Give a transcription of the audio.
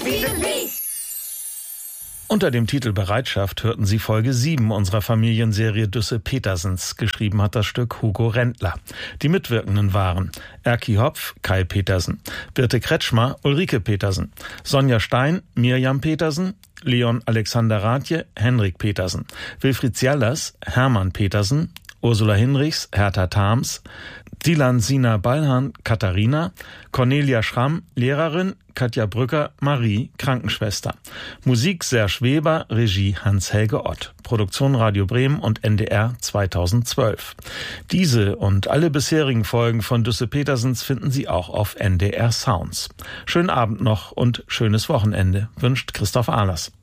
Unter dem Titel Bereitschaft hörten Sie Folge 7 unserer Familienserie Düsse Petersens. Geschrieben hat das Stück Hugo Rendler. Die Mitwirkenden waren Erki Hopf, Kai Petersen, Birte Kretschmer, Ulrike Petersen, Sonja Stein, Mirjam Petersen, Leon Alexander Rathje, Henrik Petersen, Wilfried Zjallers, Hermann Petersen, Ursula Hinrichs, Hertha Thams, Dilan Sina Ballhan, Katharina, Cornelia Schramm, Lehrerin, Katja Brücker, Marie, Krankenschwester. Musik Serge Weber, Regie Hans-Helge Ott. Produktion Radio Bremen und NDR 2012. Diese und alle bisherigen Folgen von Düsse Petersens finden Sie auch auf NDR Sounds. Schönen Abend noch und schönes Wochenende, wünscht Christoph Ahlers.